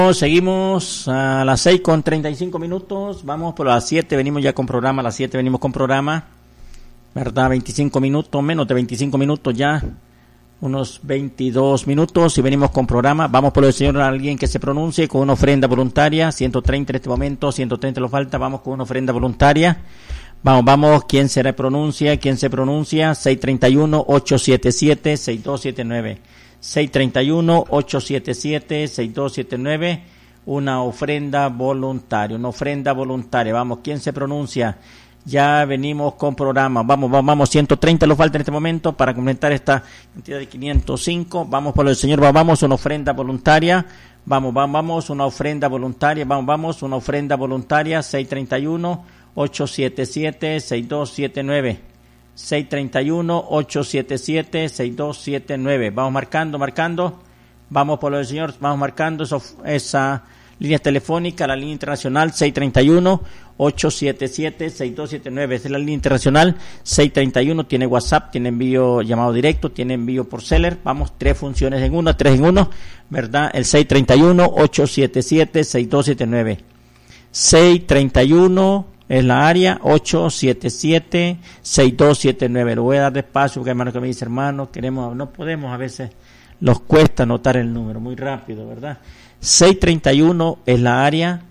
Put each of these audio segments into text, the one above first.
Seguimos a las 6:35. Vamos por las 7, venimos ya con programa. A las 7 venimos con programa, ¿verdad? 25 minutos, menos de 25 minutos ya, unos 22 minutos y venimos con programa. Vamos por el Señor, alguien que se pronuncie con una ofrenda voluntaria. 130 en este momento, 130 lo falta. Vamos con una ofrenda voluntaria. Vamos, ¿quién se pronuncia? 631-877-6279. 631-877-6279. Una ofrenda voluntaria, Vamos, ¿quién se pronuncia? Ya venimos con programa. Vamos, 130 lo falta en este momento para completar esta cantidad de 505. Vamos por el Señor, vamos, una ofrenda voluntaria. Vamos, una ofrenda voluntaria. Vamos, una ofrenda voluntaria. 631-877-6279. 631-877-6279. Vamos marcando. Vamos por el Señor, vamos marcando esa línea telefónica, la línea internacional 631-877-6279. Esa es la línea internacional 631. Tiene WhatsApp, tiene envío llamado directo, tiene envío por celular. Vamos, 3 funciones en uno, 3 en 1, ¿verdad? El 631-877-6279. 631 es la área 877-6279. Lo voy a dar despacio porque hermano que me dice, hermano, no podemos, a veces los cuesta anotar el número muy rápido, ¿verdad? 631 es la área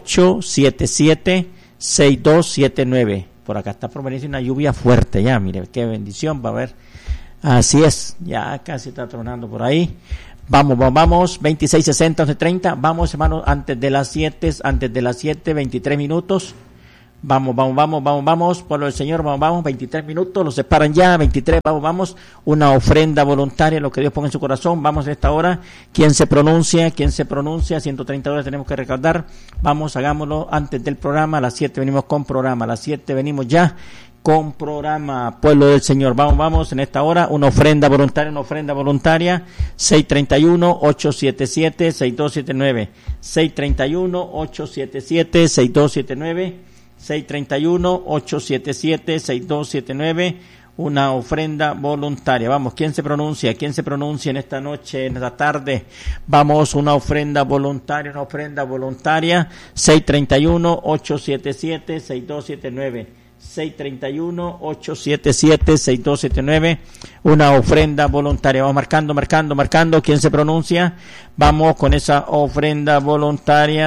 877-6279. Por acá está por venirse una lluvia fuerte ya, mire, qué bendición va a haber. Así es, ya casi está tronando por ahí. Vamos, 2660-1130. Vamos, hermano, antes de las 7, 23 minutos. Vamos, por lo del Señor, vamos, 23 minutos, los separan ya, 23, vamos, una ofrenda voluntaria, lo que Dios ponga en su corazón. Vamos en esta hora, ¿quién se pronuncia? 130 horas tenemos que recaudar. Vamos, hagámoslo antes del programa. A las 7 venimos con programa, a las 7 venimos ya con programa, pueblo del Señor. Vamos en esta hora, una ofrenda voluntaria, 631-877-6279, 631-877-6279, 631-877-6279, una ofrenda voluntaria. Vamos, ¿quién se pronuncia en esta noche, en esta tarde? Vamos, una ofrenda voluntaria, 631-877-6279, 631-877-6279, una ofrenda voluntaria. Vamos marcando, ¿quién se pronuncia? Vamos con esa ofrenda voluntaria,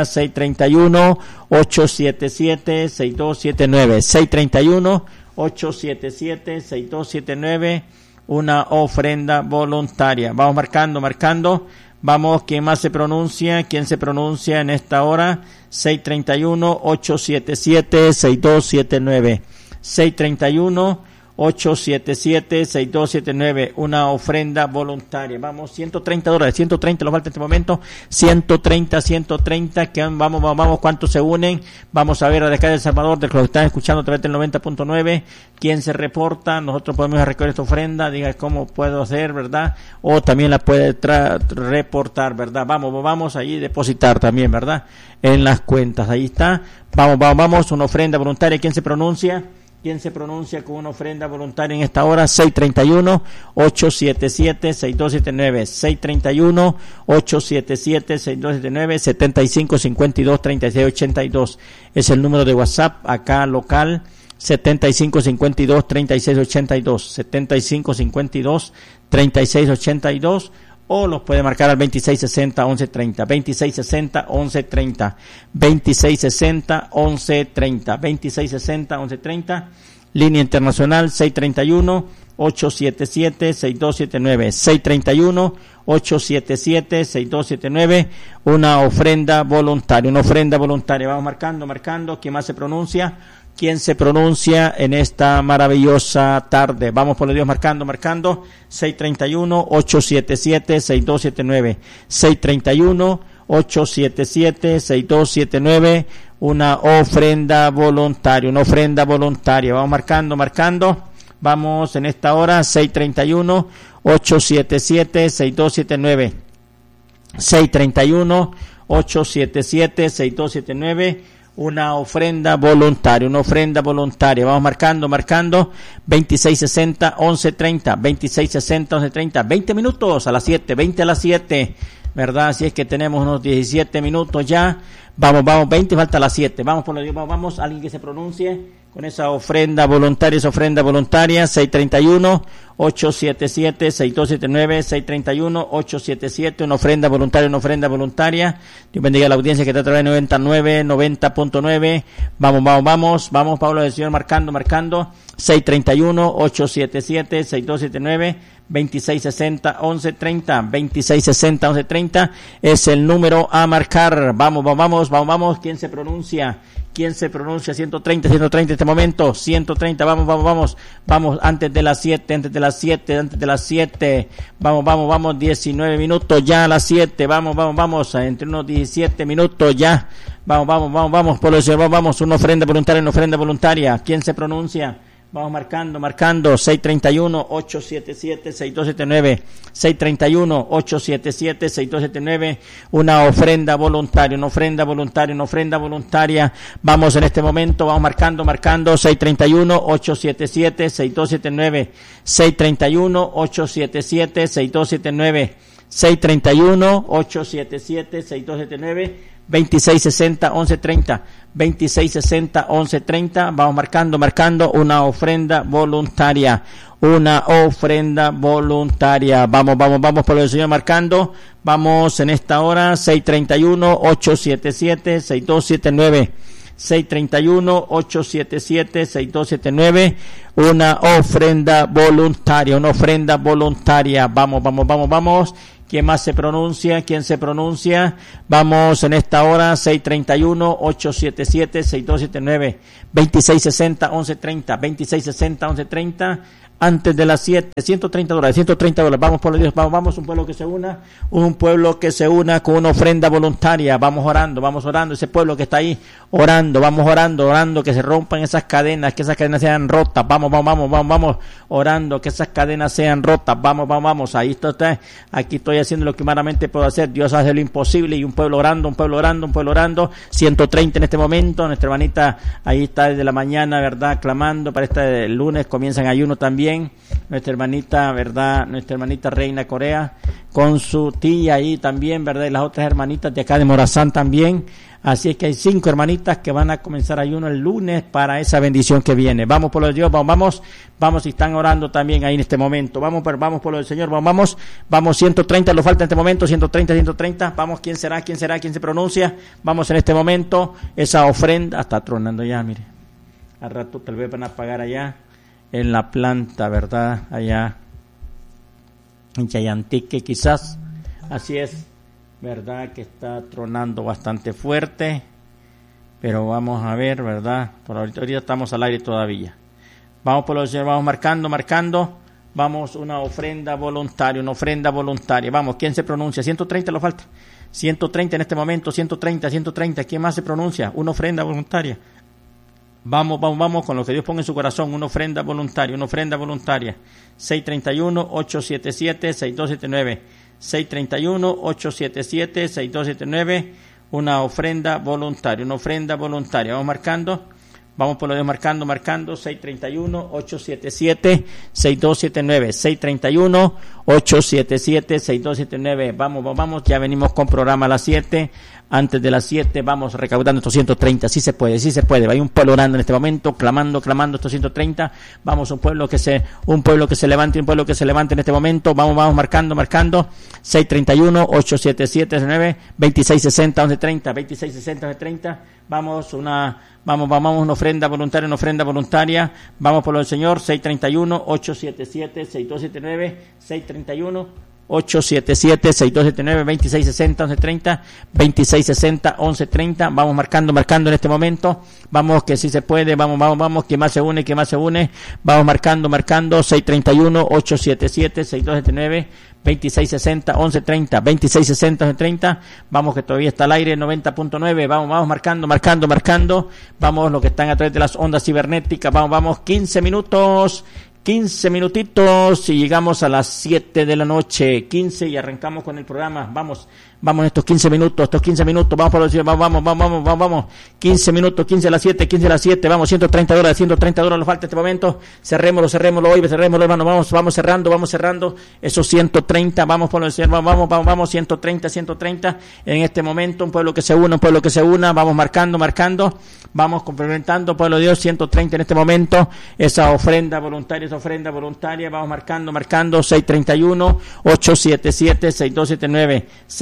631-877-6279, 631-877-6279, una ofrenda voluntaria. Vamos marcando. Vamos, ¿quién más se pronuncia? ¿Quién se pronuncia en esta hora? 631-877-6279. 631-877-6279. Una ofrenda voluntaria. Vamos, 130 dólares. 130 lo falta en este momento. 130. Que vamos, ¿cuántos se unen? Vamos a ver a acá de El Salvador, de los que están escuchando a través del 90.9. ¿Quién se reporta? Nosotros podemos recoger esta ofrenda. Diga cómo puedo hacer, ¿verdad? O también la puede reportar, ¿verdad? Vamos ahí depositar también, ¿verdad? En las cuentas. Ahí está. Vamos, una ofrenda voluntaria. ¿Quién se pronuncia? ¿Quién se pronuncia con una ofrenda voluntaria en esta hora? 631-877-6279. 631-877-6279. 7552-3682. Es el número de WhatsApp acá local. 7552-3682. 7552-3682. O los puede marcar al 2660-1130, 2660-1130, 2660-1130, 2660-1130, línea internacional 631-877-6279, 631-877-6279, una ofrenda voluntaria. Vamos marcando, ¿quién más se pronuncia? ¿Quién se pronuncia en esta maravillosa tarde? Vamos por el Dios marcando. 631-877-6279. 631-877-6279. Una ofrenda voluntaria. Vamos marcando. Vamos en esta hora. 631-877-6279. 631-877-6279. Una ofrenda voluntaria. Vamos marcando. 2660-1130, 2660-1130, 20 minutos a las 7, 20 a las 7. ¿verdad? Así es que tenemos unos 17 minutos ya. Vamos, 20, falta las 7. Vamos por lo Dios, vamos, alguien que se pronuncie con esa ofrenda voluntaria, 631-877-6279, 631-877, una ofrenda voluntaria. Dios bendiga a la audiencia que está a través de 90.9. Vamos, Pablo del Señor marcando, 631-877-6279, 2660-1130, es el número a marcar. Vamos, ¿quién se pronuncia? 130 en este momento, 130, vamos, antes de las 7, vamos, 19 minutos ya a las 7, vamos, entre unos 17 minutos ya, vamos, por eso, vamos, una ofrenda voluntaria, ¿quién se pronuncia? Vamos marcando, 631-877-6279, 631-877-6279, una ofrenda voluntaria, vamos en este momento, vamos marcando, 631-877-6279, 631-877-6279, 631-877-6279, 2660-1130, vamos marcando una ofrenda voluntaria, vamos por el Señor marcando, vamos en esta hora, 631-877-6279, 631-877-6279, una ofrenda voluntaria, vamos, ¿quién más se pronuncia? Vamos en esta hora, 631-877-6279, 2660-1130, antes de las 7, $130, vamos por Dios, vamos, un pueblo que se una con una ofrenda voluntaria, vamos orando, ese pueblo que está ahí, vamos orando, que se rompan esas cadenas, que esas cadenas sean rotas, vamos, orando, que esas cadenas sean rotas, vamos, ahí está, aquí estoy haciendo lo que humanamente puedo hacer, Dios hace lo imposible, y un pueblo orando, 130 en este momento, nuestra hermanita ahí está desde la mañana, ¿verdad?, clamando, para este lunes comienzan ayuno también, nuestra hermanita, ¿verdad?, nuestra hermanita Reina Corea, con su tía ahí también, ¿verdad?, y las otras hermanitas de acá de Morazán también, así es que hay 5 hermanitas que van a comenzar ayuno el lunes para esa bendición que viene, vamos por lo de Dios, vamos, y están orando también ahí en este momento, vamos por lo del Señor, vamos, 130, lo falta en este momento, 130, vamos, ¿quién será? ¿Quién se pronuncia? Vamos en este momento, esa ofrenda, está tronando ya, mire, al rato tal vez van a pagar allá, en la planta, ¿verdad? Allá en Chayantique quizás, así es, ¿verdad? Que está tronando bastante fuerte, pero vamos a ver, ¿verdad? Por ahorita estamos al aire todavía. Vamos por los señores, vamos marcando, vamos, una ofrenda voluntaria, vamos, ¿quién se pronuncia? 130 lo falta, 130 en este momento, 130, ¿quién más se pronuncia? Una ofrenda voluntaria. Vamos con lo que Dios ponga en su corazón, una ofrenda voluntaria, 631-877-6279, 631-877-6279, una ofrenda voluntaria, vamos marcando, vamos por lo de marcando, 631-877-6279, 631-877-6279, vamos, ya venimos con programa a las 7, antes de las 7 vamos recaudando estos 130, sí se puede, hay un pueblo orando en este momento, clamando estos 130, vamos, un pueblo que se levante en este momento, vamos marcando, 631-877-9, 2660-1130, vamos, una ofrenda voluntaria, vamos por lo del Señor, 631-877-6279, 631-877-6279, 2660-1130, 2660-1130, vamos marcando en este momento, vamos que sí se puede, vamos, que más se une, vamos marcando, 631-877-6279, 2660-1130, 2660-1130, vamos que todavía está al aire, 90.9, vamos marcando, vamos los que están a través de las ondas cibernéticas, vamos, 15 minutitos y llegamos a las 7 de la noche, 15 y arrancamos con el programa, vamos Vamos en estos 15 minutos, vamos por los, vamos, 15 minutos, 15 a las 7, vamos, $130 nos falta este momento, cerrémoslo hoy, hermano, vamos cerrando, esos 130, vamos por los, vamos, 130, en este momento, un pueblo que se una, vamos marcando, vamos complementando, pueblo de Dios, 130 en este momento, esa ofrenda voluntaria, vamos marcando, 631-877-6279,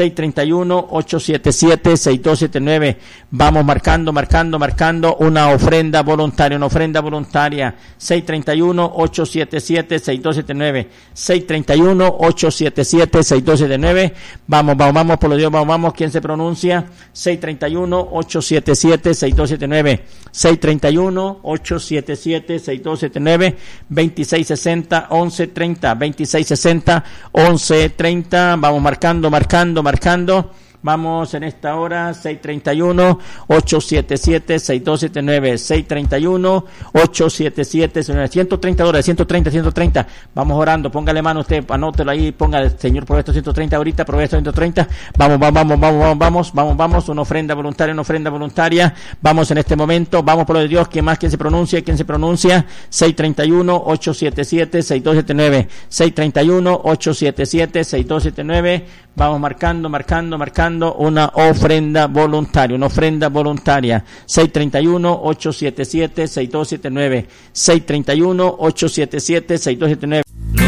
631-877-6279, vamos marcando, una ofrenda voluntaria, 631-877-6279, 631-877-6279, vamos, por lo Dios, vamos, ¿quién se pronuncia? 631-877-6279, 631-877-6279, 2660-1130, vamos marcando, vamos en esta hora, 631-877-6279, 631-877-130 $130, vamos orando, póngale mano usted, anótelo ahí, ponga, Señor, por estos 130 ahorita, por estos 130, vamos, una ofrenda voluntaria, vamos en este momento, vamos por lo de Dios, ¿quién se pronuncia? 631-877-6279, 631-877-6279, vamos marcando, una ofrenda voluntaria, 631-877-6279, 631-877-6279.